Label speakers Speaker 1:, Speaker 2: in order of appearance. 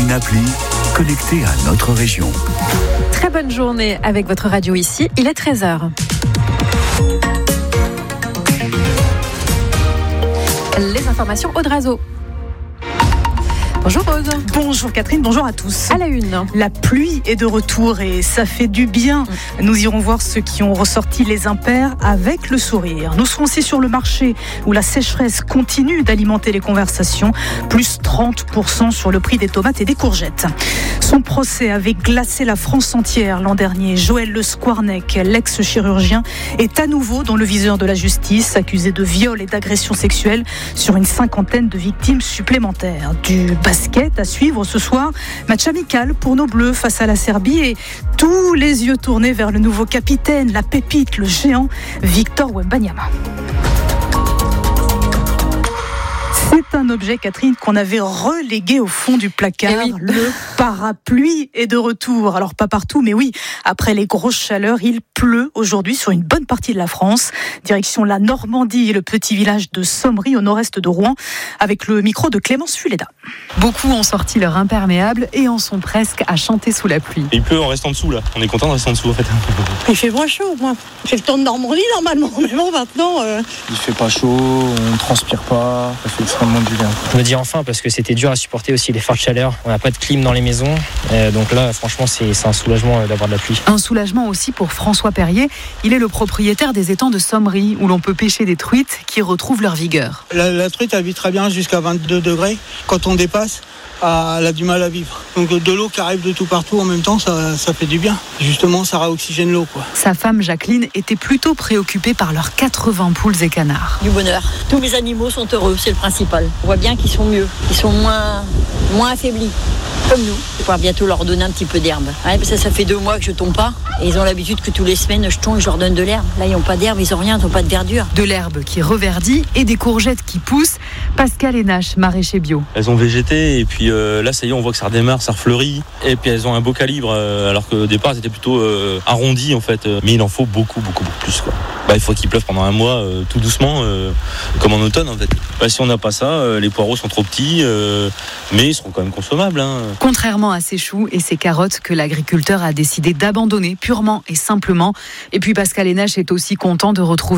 Speaker 1: une appli connectée à notre région.
Speaker 2: Très bonne journée avec votre radio ici, il est 13h. Les informations Aude Razo. Bonjour Rose.
Speaker 3: Bonjour Catherine, bonjour à tous.
Speaker 2: À la une.
Speaker 3: La pluie est de retour et ça fait du bien. Nous irons voir ceux qui ont ressorti les impairs avec le sourire. Nous serons aussi sur le marché où la sécheresse continue d'alimenter les conversations. Plus 30% sur le prix des tomates et des courgettes. Son procès avait glacé la France entière l'an dernier. Joël Le Squarnec, l'ex-chirurgien, est à nouveau dans le viseur de la justice, accusé de viol et d'agression sexuelle sur une 50aine de victimes supplémentaires. Du basket à suivre ce soir, match amical pour nos Bleus face à la Serbie et tous les yeux tournés vers le nouveau capitaine, la pépite, le géant, Victor Wembanyama. C'est un objet, Catherine, qu'on avait relégué au fond du placard.
Speaker 2: Oui.
Speaker 3: Le parapluie est de retour. Alors pas partout, mais oui, après les grosses chaleurs, il pleut aujourd'hui sur une bonne partie de la France. Direction la Normandie et le petit village de Sommery au nord-est de Rouen, avec le micro de Clémence Fuleda.
Speaker 2: Beaucoup ont sorti leur imperméable et en sont presque à chanter sous la pluie.
Speaker 4: Il pleut en restant dessous là. On est content de rester en dessous en fait.
Speaker 5: Il fait moins chaud, moi. J'ai le temps de Normandie normalement, mais bon maintenant.
Speaker 6: Il fait pas chaud, on transpire pas, ça fait extrêmement du bien.
Speaker 7: Je me dis enfin parce que c'était dur à supporter aussi les fortes chaleurs. On n'a pas de clim dans les maisons, donc là franchement c'est un soulagement d'avoir de la pluie.
Speaker 2: Un soulagement aussi pour François Perrier. Il est le propriétaire des étangs de Sommery où l'on peut pêcher des truites qui retrouvent leur vigueur.
Speaker 8: La truite elle vit très bien jusqu'à 22 degrés. Quand on dépasse, elle a du mal à vivre. Donc de l'eau qui arrive de tout partout en même temps, ça fait du bien. Justement, ça réoxygène l'eau, quoi.
Speaker 2: Sa femme Jacqueline était plutôt préoccupée par leurs 80 poules et canards.
Speaker 5: Du bonheur. Tous les animaux sont heureux, c'est le principal. On voit bien qu'ils sont mieux, qu'ils sont moins affaiblis. Comme nous. On va pouvoir bientôt leur donner un petit peu d'herbe. Ouais, parce que ça fait 2 mois que je tombe pas. Et ils ont l'habitude que toutes les semaines je tombe et je leur donne de l'herbe. Là, ils n'ont pas d'herbe, ils n'ont rien, ils n'ont pas de verdure.
Speaker 2: De l'herbe qui reverdit et des courgettes qui poussent. Pascal Hénache, maraîcher bio.
Speaker 4: Elles ont végété et puis là ça y est, on voit que ça redémarre, ça refleurit. Et puis elles ont un beau calibre alors qu'au départ elles étaient plutôt arrondies en fait. Mais il en faut beaucoup plus quoi. Il faut qu'il pleuve pendant 1 mois tout doucement comme en automne en fait. Si on n'a pas ça, les poireaux sont trop petits mais ils seront quand même consommables.
Speaker 2: Contrairement à ces choux et ces carottes que l'agriculteur a décidé d'abandonner purement et simplement. Et puis Pascal Hénache est aussi content de retrouver